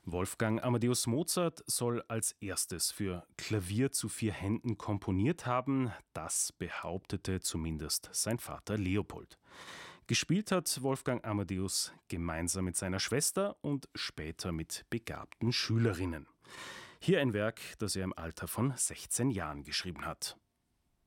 Wolfgang Amadeus Mozart soll als erstes für Klavier zu 4 Händen komponiert haben. Das behauptete zumindest sein Vater Leopold. Gespielt hat Wolfgang Amadeus gemeinsam mit seiner Schwester und später mit begabten Schülerinnen. Hier ein Werk, das er im Alter von 16 Jahren geschrieben hat.